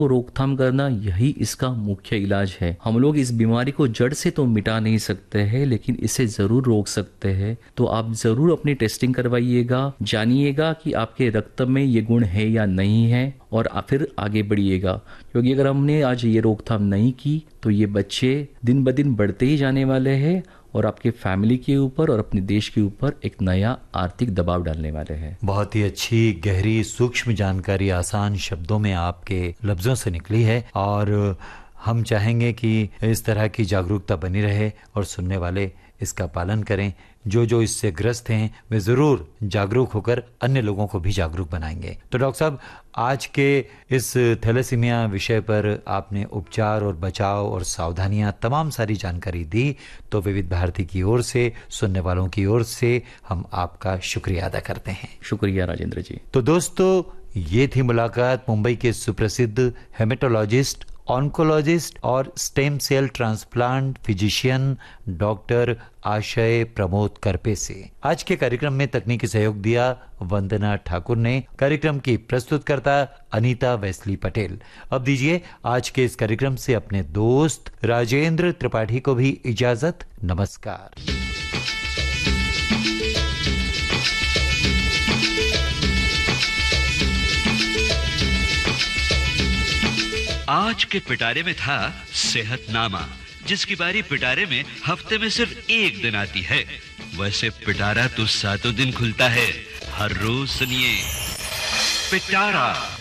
को रोकथाम करना, यही इसका मुख्य इलाज है। हम लोग इस बीमारी को जड़ से तो मिटा नहीं सकते हैं, लेकिन इसे जरूर रोक सकते हैं। तो आप जरूर अपनी टेस्टिंग करवाइएगा, जानिएगा कि आपके रक्त में ये गुण है या नहीं है, और फिर आगे बढ़िएगा। क्योंकि अगर हमने आज ये रोकथाम नहीं की तो ये बच्चे दिन ब दिन बढ़ते ही जाने वाले हैं, और आपके फैमिली के ऊपर और अपने देश के ऊपर एक नया आर्थिक दबाव डालने वाले हैं। बहुत ही अच्छी, गहरी, सूक्ष्म जानकारी आसान शब्दों में आपके लफ्जों से निकली है, और हम चाहेंगे कि इस तरह की जागरूकता बनी रहे और सुनने वाले इसका पालन करें। जो इससे ग्रस्त हैं वे जरूर जागरूक होकर अन्य लोगों को भी जागरूक बनाएंगे। तो डॉक्टर साहब, आज के इस थैलेसीमिया विषय पर आपने उपचार और बचाव और सावधानियां तमाम सारी जानकारी दी, तो विविध भारती की ओर से, सुनने वालों की ओर से हम आपका शुक्रिया अदा करते हैं। शुक्रिया राजेंद्र जी। तो दोस्तों, ये थी मुलाकात मुंबई के सुप्रसिद्ध हेमेटोलॉजिस्ट, ऑन्कोलॉजिस्ट और stem cell transplant physician doctor आशय प्रमोद करपे से। आज के कार्यक्रम में तकनीकी सहयोग दिया वंदना ठाकुर ने। कार्यक्रम की प्रस्तुतकर्ता अनीता वेस्ली पटेल। अब दीजिए आज के इस कार्यक्रम से अपने दोस्त राजेंद्र त्रिपाठी को भी इजाजत। नमस्कार। आज के पिटारे में था सेहतनामा, जिसकी बारी पिटारे में हफ्ते में सिर्फ एक दिन आती है। वैसे पिटारा तो सातों दिन खुलता है। हर रोज सुनिए पिटारा।